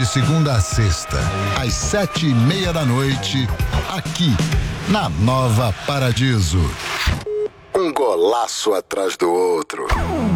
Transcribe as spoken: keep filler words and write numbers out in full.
segunda a sexta, às sete e meia da noite, aqui na Nova Paradiso. Um golaço atrás do outro.